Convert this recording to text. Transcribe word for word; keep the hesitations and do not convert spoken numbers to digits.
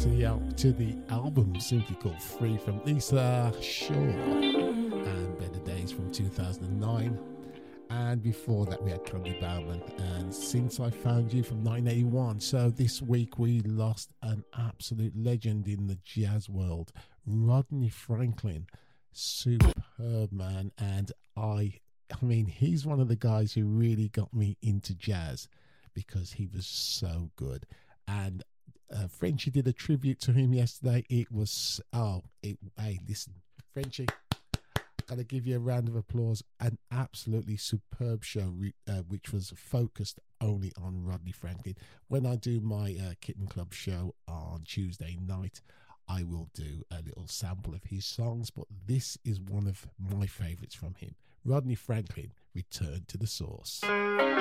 to the al- to the album simply called Free from Lisa Shaw and Better Days from two thousand nine. And before that we had Connie Bauman and Since I Found You from nineteen eighty-one. So this week we lost an absolute legend in the jazz world, Rodney Franklin. Superb man. And I I mean he's one of the guys who really got me into jazz because he was so good. And uh, Frenchie did a tribute to him yesterday. It was oh it hey listen Frenchie, gotta give you a round of applause. An absolutely superb show, uh, which was focused only on Rodney Franklin. When I do my uh, Kitten Club show on Tuesday night, I will do a little sample of his songs, but this is one of my favorites from him. Rodney Franklin, Return to the Source.